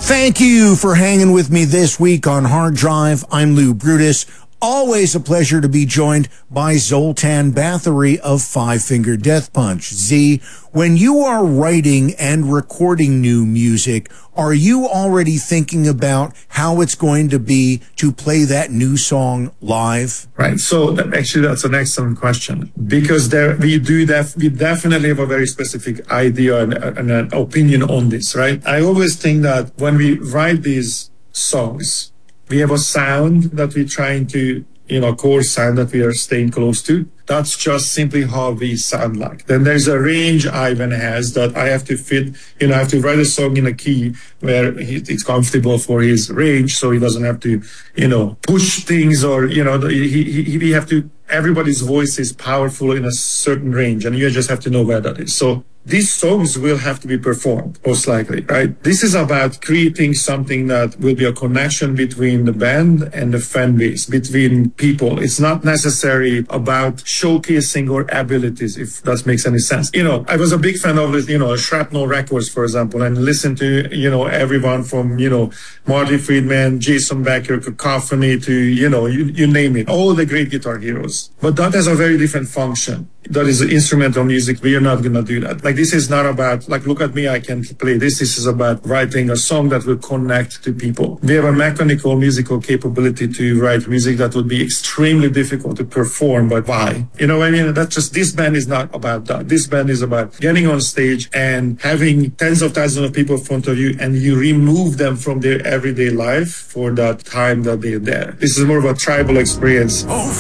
Thank you for hanging with me this week on Hard Drive. I'm Lou Brutus. Always a pleasure to be joined by Zoltan Bathory of Five Finger Death Punch. Z, when you are writing and recording new music, are you already thinking about how it's going to be to play that new song live? Right. So actually, that's an excellent question, because we definitely have a very specific idea and an opinion on this, right? I always think that when we write these songs, we have a sound that we're trying to, core sound that we are staying close to. That's just simply how we sound like. Then there's a range Ivan has that I have to fit. I have to write a song in a key where it's comfortable for his range, so he doesn't have to, push things or, we have to. Everybody's voice is powerful in a certain range, and you just have to know where that is. So these songs will have to be performed, most likely, right? This is about creating something that will be a connection between the band and the fan base, between people. It's not necessarily about showcasing our abilities, if that makes any sense. I was a big fan of this, Shrapnel Records, for example, and listened to, everyone from, Marty Friedman, Jason Becker, Cacophony to, you name it, all the great guitar heroes. But that has a very different function. That is instrumental music. We are not going to do that. This is not about, look at me, I can play this. This is about writing a song that will connect to people. We have a mechanical musical capability to write music that would be extremely difficult to perform, but why? This band is not about that. This band is about getting on stage and having tens of thousands of people in front of you, and you remove them from their everyday life for that time that they're there. This is more of a tribal experience.